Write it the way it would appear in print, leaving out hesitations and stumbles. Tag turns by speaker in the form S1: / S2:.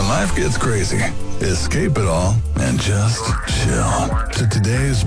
S1: life gets crazy, escape it all and just chill to today's